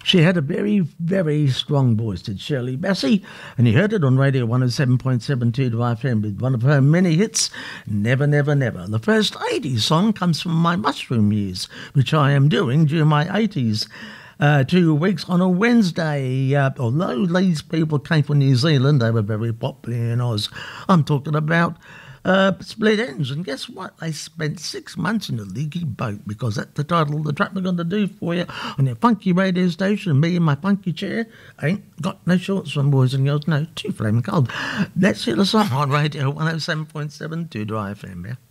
She had a very, very strong voice, did Shirley Bassey, and you heard it on Radio 107.72 FM with one of her many hits, Never, Never, Never. The first 80s song comes from my mushroom years, which I am doing during my 80s. 2 weeks on a Wednesday. Although these people came from New Zealand, they were very popular in Oz. I'm talking about Split Ends, and guess what? They spent 6 months in a leaky boat, because that's the title of the track we're going to do for you on your funky radio station. Me in my funky chair ain't got no shorts on, boys and girls. No, too flaming cold. Let's hear the song on Radio 107.72 FM. Yeah.